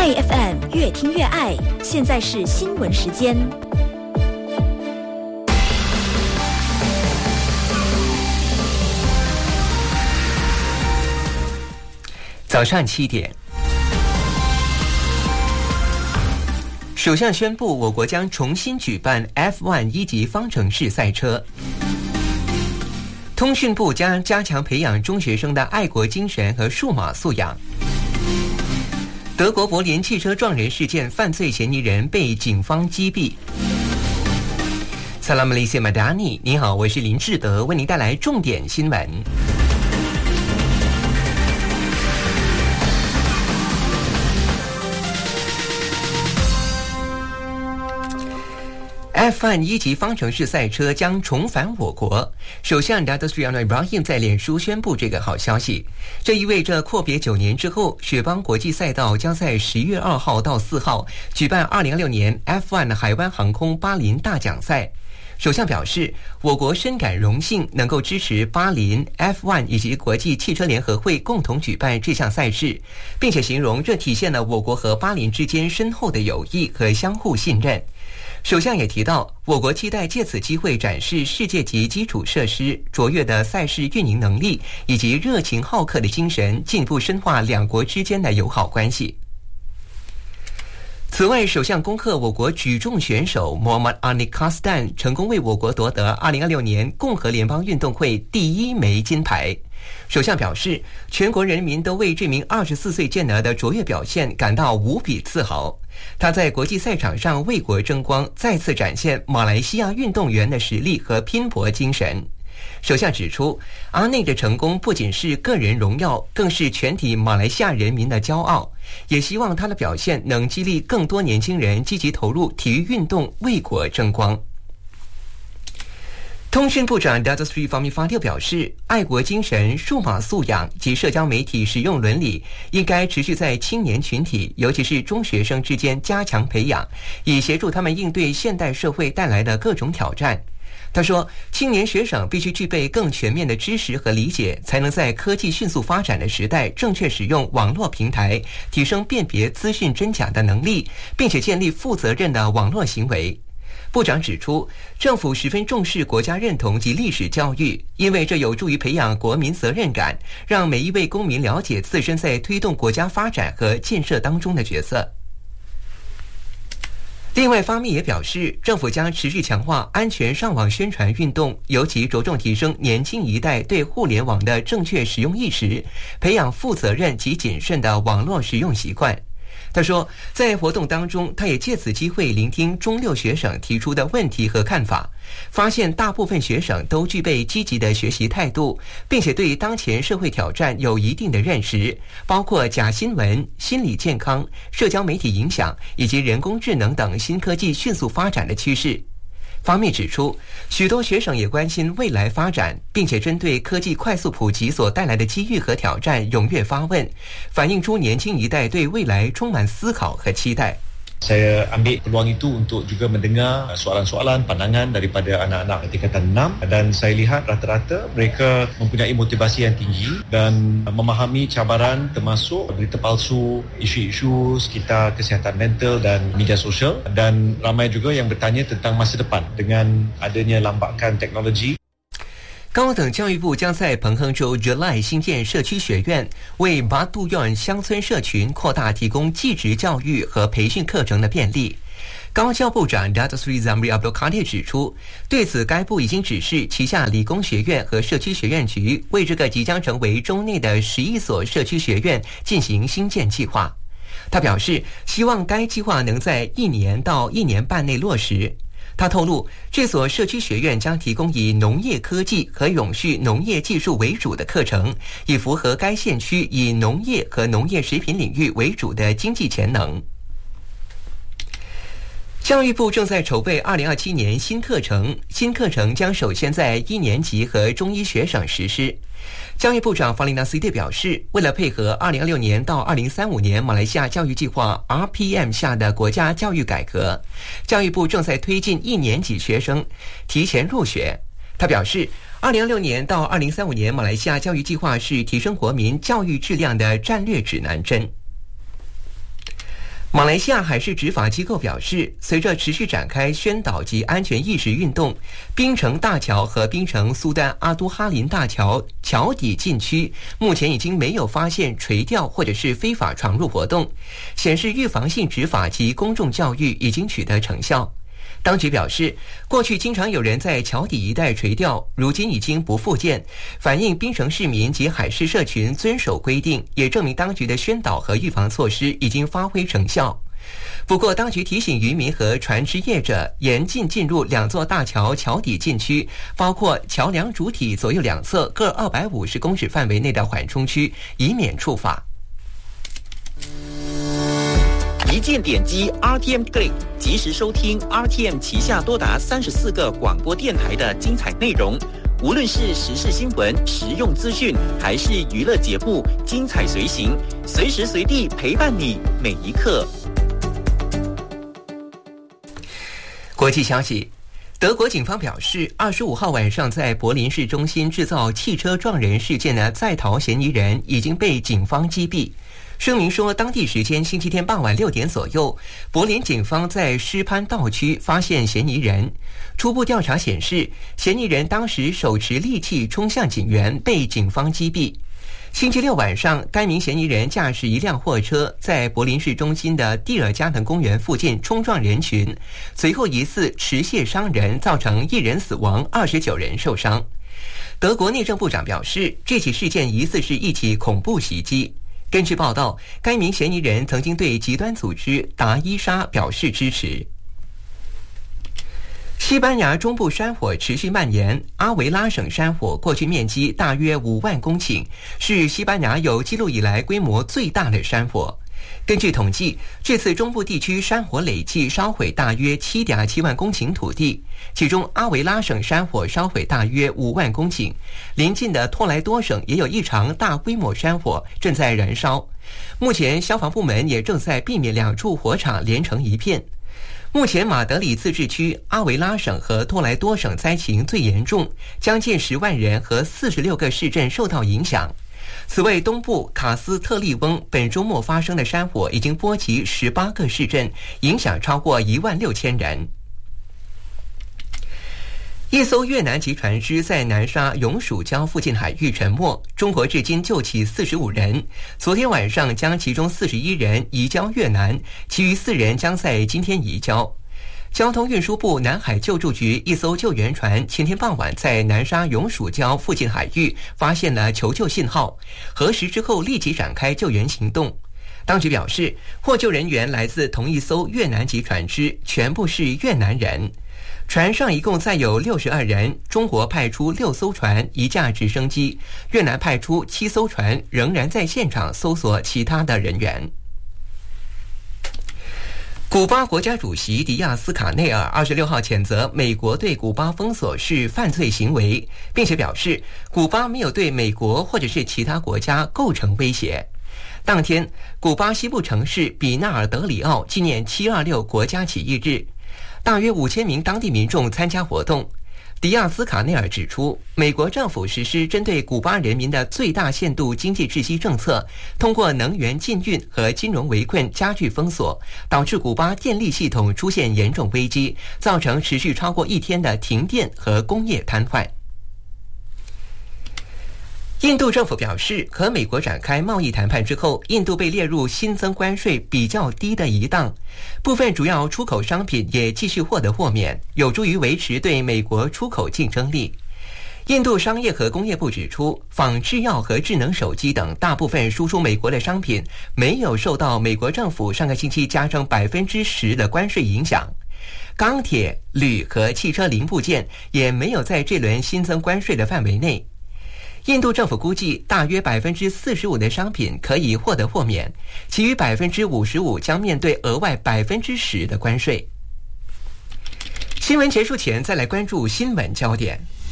爱 FM 越听越爱，现在是新闻时间。 早上7点，首相宣布，我国将重新举办 F1 一级方程式赛车。通讯部将加强培养中学生的爱国精神和数码素养。德国柏林汽车撞人事件犯罪嫌疑人被警方击毙。萨拉姆雷西马达尼，你好，我是林志德，为您带来重点新闻。F1 一级方程式赛车将重返我国，首相 Datuk Seri Anwar Ibrahim 在脸书宣布这个好消息。这意味着阔别9年之后，雪邦国际赛道将在10月2号到4号举办2026年 F1 海湾航空巴林大奖赛。首相表示，我国深感荣幸能够支持巴林 F1 以及国际汽车联合会共同举办这项赛事，并且形容这体现了我国和巴林之间深厚的友谊和相互信任。首相也提到，我国期待借此机会展示世界级基础设施、卓越的赛事运营能力以及热情好客的精神，进一步深化两国之间的友好关系。此外，首相恭贺我国举重选手 Muhammad Anik Kasdan 成功为我国夺得2026年共和联邦运动会第1枚金牌。首相表示，全国人民都为这名24岁健儿的卓越表现感到无比自豪。他在国际赛场上为国争光，再次展现马来西亚运动员的实力和拼搏精神。首相指出，阿内的成功不仅是个人荣耀，更是全体马来西亚人民的骄傲，也希望他的表现能激励更多年轻人积极投入体育运动，为国争光。通讯部长 Datuk Seri Fahmi Fadil 表示，爱国精神、数码素养及社交媒体使用伦理应该持续在青年群体，尤其是中学生之间加强培养，以协助他们应对现代社会带来的各种挑战。他说，青年学生必须具备更全面的知识和理解，才能在科技迅速发展的时代正确使用网络平台，提升辨别资讯真假的能力，并且建立负责任的网络行为。部长指出，政府十分重视国家认同及历史教育，因为这有助于培养国民责任感，让每一位公民了解自身在推动国家发展和建设当中的角色。另外，方面也表示，政府将持续强化安全上网宣传运动，尤其着重提升年轻一代对互联网的正确使用意识，培养负责任及谨慎的网络使用习惯。他说，在活动当中，他也借此机会聆听中6学生提出的问题和看法，发现大部分学生都具备积极的学习态度，并且对当前社会挑战有一定的认识，包括假新闻、心理健康、社交媒体影响以及人工智能等新科技迅速发展的趋势。方面指出，许多学生也关心未来发展，并且针对科技快速普及所带来的机遇和挑战踊跃发问，反映出年轻一代对未来充满思考和期待。 Saya ambil peluang itu untuk juga mendengar soalan-soalan, pandangan daripada anak-anak tingkatan 6 dan saya lihat rata-rata mereka mempunyai motivasi yang tinggi dan memahami cabaran termasuk berita palsu, isu-isu sekitar kesihatan mental dan media sosial dan ramai juga yang bertanya tentang masa depan dengan adanya lambakan teknologi。 高等教育部将在彭亨州 July 新建社区学院，为巴杜院乡村社群扩大提供技职教育和培训课程的便利。高教部长 Datuk Seri Zamri Abdul Kadir 指出，对此该部已经指示旗下理工学院和社区学院局为这个即将成为州内的11所社区学院进行新建计划。他表示，希望该计划能在1年到1年半内落实。他透露，这所社区学院将提供以农业科技和永续农业技术为主的课程，以符合该县区以农业和农业食品领域为主的经济潜能。教育部正在筹备2027年新课程，新课程将首先在1年级和中1学省实施。教育部长法里纳斯蒂表示，为了配合2026年到2035年马来西亚教育计划 RPM 下的国家教育改革，教育部正在推进1年级学生提前入学。他表示，2026年到2035年马来西亚教育计划是提升国民教育质量的战略指南针。 马来西亚海事执法机构表示，随着持续展开宣导及安全意识运动，槟城大桥和槟城苏丹阿都哈林大桥桥底禁区目前已经没有发现垂钓或者是非法闯入活动，显示预防性执法及公众教育已经取得成效。当局表示，过去经常有人在桥底一带垂钓，如今已经不复见，反映槟城市民及海事社群遵守规定，也证明当局的宣导和预防措施已经发挥成效。不过，当局提醒渔民和船只业者严禁进入两座大桥桥底禁区，包括桥梁主体左右两侧各250公尺范围内的缓冲区，以免触法。 一键点击 RTM Click， 及时收听 RTM 旗下多达34个广播电台的精彩内容。无论是时事新闻、实用资讯，还是娱乐节目，精彩随行，随时随地陪伴你每一刻。 国际消息，德国警方表示，25号晚上在柏林市中心制造汽车撞人事件的在逃嫌疑人已经被警方击毙。声明说，当地时间星期天傍晚6点左右，柏林警方在施潘道区发现嫌疑人。初步调查显示，嫌疑人当时手持利器冲向警员，被警方击毙。星期六晚上，该名嫌疑人驾驶一辆货车在柏林市中心的蒂尔加滕公园附近冲撞人群，随后疑似持械伤人，造成1人死亡，29人受伤。德国内政部长表示，这起事件疑似是一起恐怖袭击。根据报道，该名嫌疑人曾经对极端组织达伊沙表示支持。西班牙中部山火持续蔓延，阿维拉省山火过去面积大约5万公顷，是西班牙有记录以来规模最大的山火。根据统计，这次中部地区山火累计烧毁大约 7.7 万公顷土地，其中阿维拉省山火烧毁大约5万公顷，邻近的托莱多省也有一场大规模山火正在燃烧。目前消防部门也正在避免2处火场连成一片。目前马德里自治区、阿维拉省和托莱多省灾情最严重，将近10万人和46个市镇受到影响。此外，东部卡斯特利翁本周末发生的山火已经波及18个市镇，影响超过16000人。一艘越南籍船只在南沙永暑礁附近海域沉没，中国至今救起45人，昨天晚上将其中41人移交越南，其余4人将在今天移交。交通运输部南海救助局一艘救援船前天傍晚在南沙永暑礁附近海域发现了求救信号，核实之后立即展开救援行动。当局表示，获救人员来自同一艘越南籍船只，全部是越南人。船上一共载有62人，中国派出6艘船，1架直升机，越南派出7艘船，仍然在现场搜索其他的人员。古巴国家主席迪亚斯卡内尔26号谴责美国对古巴封锁是犯罪行为，并且表示古巴没有对美国或者是其他国家构成威胁。当天，古巴西部城市比纳尔德里奥纪念726国家起义日，大约5000名当地民众参加活动。迪亚斯卡内尔指出，美国政府实施针对古巴人民的最大限度经济窒息政策，通过能源禁运和金融围困加剧封锁，导致古巴电力系统出现严重危机，造成持续超过1天的停电和工业瘫痪。印度政府表示，和美国展开贸易谈判之后，印度被列入新增关税比较低的一档，部分主要出口商品也继续获得豁免，有助于维持对美国出口竞争力。印度商业和工业部指出，仿制药和智能手机等大部分输出美国的商品没有受到美国政府上个星期加征 10% 的关税影响。钢铁、铝和汽车零部件也没有在这轮新增关税的范围内。印度政府估计，大约 45% 的商品可以获得豁免，其余 55% 将面对额外 10% 的关税。新闻结束前，再来关注新闻焦点。